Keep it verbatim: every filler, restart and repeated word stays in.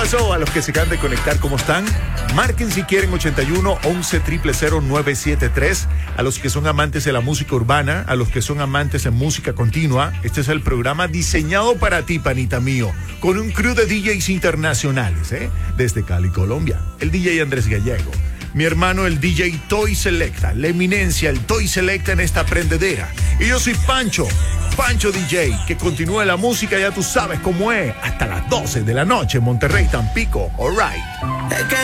pasó? A los que se acaban de conectar, ¿cómo están? Marquen si quieren ochenta y uno, once, cero cero cero, nueve siete tres. A los que son amantes de la música urbana, a los que son amantes de música continua, este es el programa diseñado para ti, panita mío, con un crew de D Js internacionales, ¿eh? Desde Cali, Colombia, el D J Andrés Gallego, mi hermano el D J Toy Selecta, la eminencia, el Toy Selecta en esta prendedera. Y yo soy Pancho, Pancho D J, que continúa la música, ya tú sabes cómo es, hasta las doce de la noche en Monterrey, Tampico, all right.